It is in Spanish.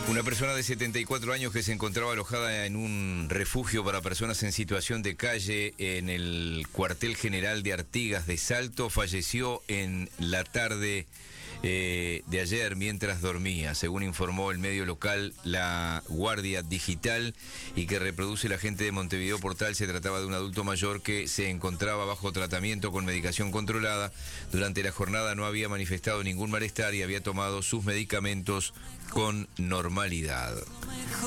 Una persona de 74 años que se encontraba alojada en un refugio para personas en situación de calle en el cuartel general de Artigas de Salto falleció en la tarde de ayer mientras dormía, según informó el medio local La Guardia Digital y que reproduce la gente de Montevideo Portal. Se trataba de un adulto mayor que se encontraba bajo tratamiento con medicación controlada. Durante la jornada no había manifestado ningún malestar y había tomado sus medicamentos con normalidad.